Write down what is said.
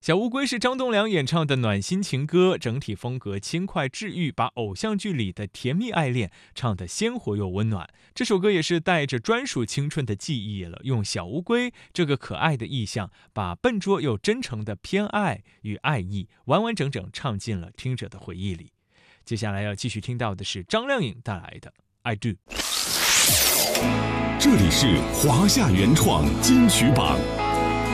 小乌龟是张栋梁演唱的暖心情歌，整体风格轻快治愈，把偶像剧里的甜蜜爱恋唱得鲜活又温暖。这首歌也是带着专属青春的记忆了，用小乌龟这个可爱的意象，把笨拙又真诚的偏爱与爱意完完整整唱进了听者的回忆里。接下来要继续听到的是张靓颖带来的 I Do。 这里是华夏原创金曲榜。